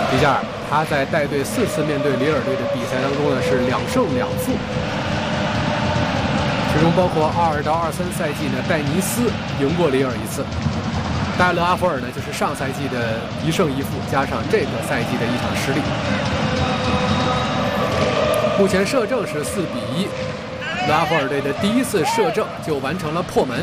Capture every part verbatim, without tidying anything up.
皮加尔他在带队四次面对里尔队的比赛当中呢是两胜两负，其中包括二二到二三赛季呢戴尼斯赢过里尔一次，戴勒阿弗尔呢就是上赛季的一胜一负，加上这个赛季的一场失利。目前射正是四比一，勒阿弗尔队的第一次射正就完成了破门。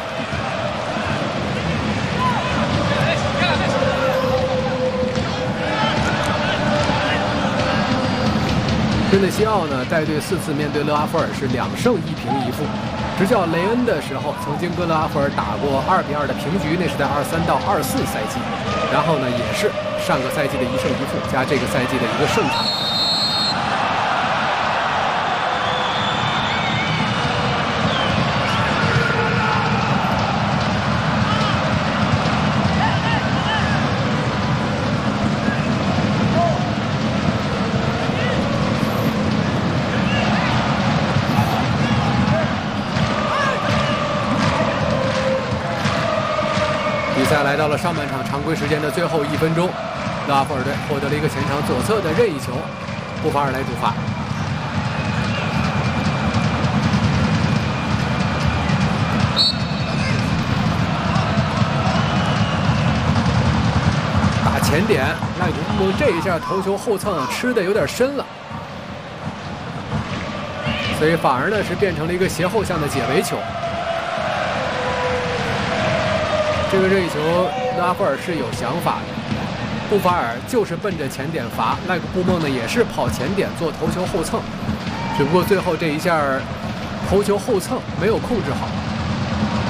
真内西奥呢带队四次面对勒阿弗尔是两胜一平一负。执教雷恩的时候，曾经跟勒阿弗尔打过二比二的平局，那是在二三到二四赛季。然后呢，也是上个赛季的一胜一负加这个赛季的一个胜场。比赛来到了上半场常规时间的最后一分钟，勒阿弗尔队获得了一个前场左侧的任意球，布法尔来主罚。打前点，赖古布蒙这一下头球后蹭吃的有点深了，所以反而呢是变成了一个斜后向的解围球。这个任意球，勒阿弗尔是有想法的，布法尔就是奔着前点罚，赖古布蒙呢也是跑前点做头球后蹭，只不过最后这一下头球后蹭没有控制好。